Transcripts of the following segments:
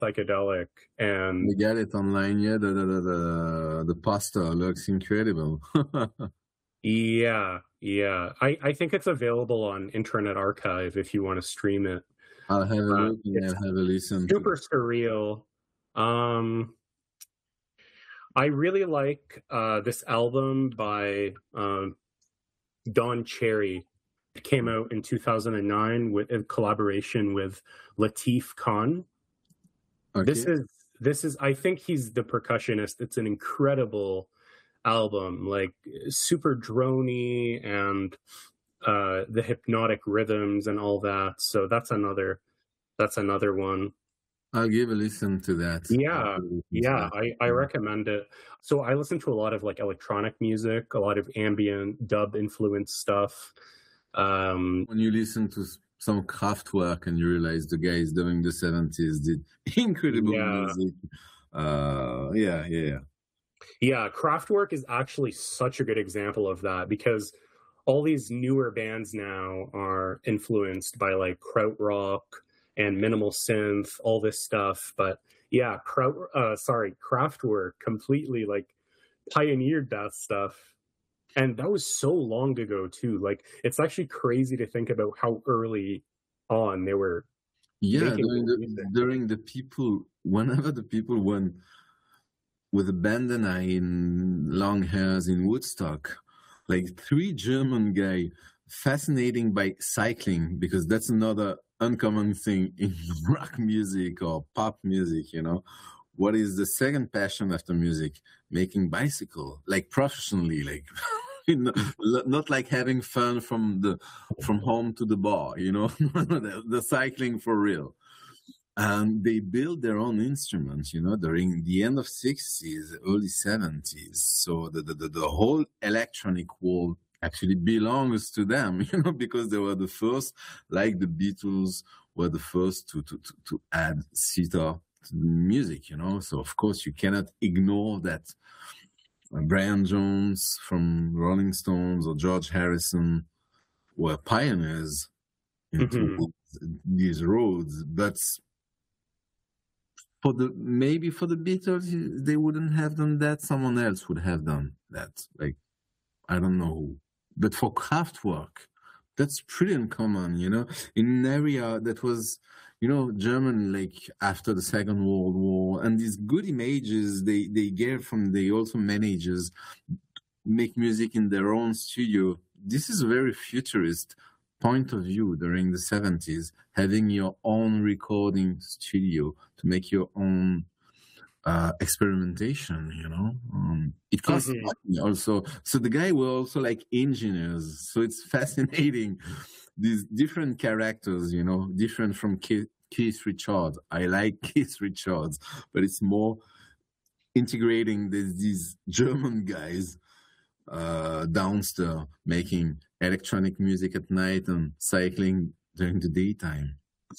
psychedelic. And We get it online. Yeah, the poster looks incredible. yeah. I think it's available on Internet Archive if you want to stream it. I'll have a look and It's I'll have a listen to super it. surreal. I really like this album by Don Cherry. It came out in 2009 with in collaboration with Latif Khan. Okay. This is I think he's the percussionist. It's an incredible album, like super droney and the hypnotic rhythms and all that. So that's another one. I'll give a listen to that. Yeah, I'll give a listen to yeah, that. I recommend it. So I listen to a lot of like electronic music, a lot of ambient dub influenced stuff. When you listen to some Kraftwerk and you realize the guys during the 70s did incredible Yeah, music. Yeah. yeah, Kraftwerk is actually such a good example of that because all these newer bands now are influenced by like krautrock and minimal synth, all this stuff. But yeah, Kraftwerk completely like pioneered that stuff. And that was so long ago too. Like it's actually crazy to think about how early on they were Yeah, making music. whenever the people went with a bandana in long hairs in Woodstock, like three German guy, fascinating by cycling, because that's another uncommon thing in rock music or pop music, you know. What is the second passion after music? Making bicycle, like professionally, like not like having fun from home to the bar, you know, the cycling for real. And they build their own instruments, you know, during the end of 60s, early 70s. So the whole electronic world actually belongs to them, you know, because they were the first, like the Beatles were the first to add sitar to music, you know. So of course you cannot ignore that. Brian Jones from Rolling Stones or George Harrison were pioneers into Hmm. these roads, but maybe for the Beatles, they wouldn't have done that. Someone else would have done that. Like, I don't know who. But for Kraftwerk, that's pretty uncommon, you know, in an area that was, you know, German, like after the Second World War, and these good images they get from the also managers make music in their own studio. This is a very futurist point of view during the 70s, having your own recording studio to make your own experimentation, you know. It costs Hmm. money also. So the guy were also like engineers. So it's fascinating. These different characters, you know, different from Keith Richards. I like Keith Richards, but it's more integrating these German guys downstairs making electronic music at night and cycling during the daytime.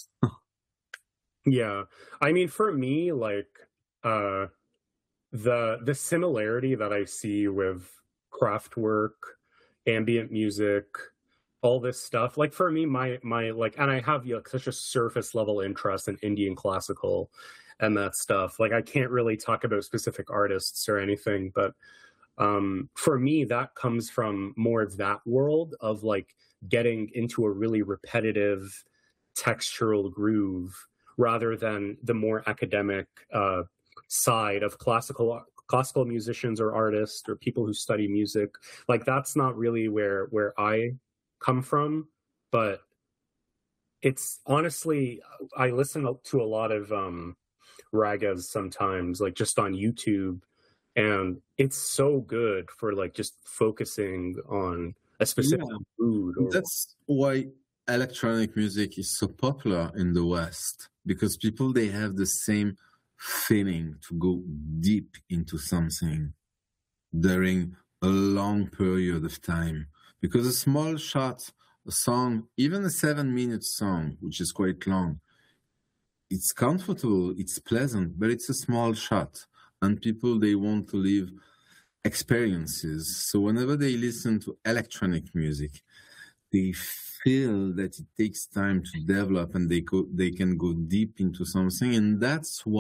Yeah. I mean, for me, like uh the similarity that I see with Kraftwerk, ambient music, all this stuff, like for me, my like, and I have like such a surface level interest in Indian classical and that stuff. Like I can't really talk about specific artists or anything, but for me that comes from more of that world of like getting into a really repetitive textural groove rather than the more academic side of classical musicians or artists or people who study music. Like that's not really where I come from, but it's honestly I listen to a lot of ragas sometimes, like just on YouTube, and it's so good for like just focusing on a specific Yeah, mood or that's why electronic music is so popular in the West, because people they have the same feeling to go deep into something during a long period of time. Because a small shot, a song, even a 7 minute song, which is quite long, it's comfortable, it's pleasant, but it's a small shot. And people they want to live experiences. So whenever they listen to electronic music, they feel that it takes time to develop and they can go deep into something, and that's